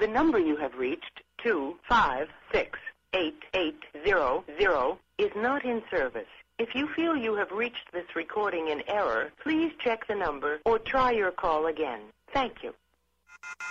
number you have reached, 2568800, is not in service. If you feel you have reached this recording in error, please check the number or try your call again. Thank you.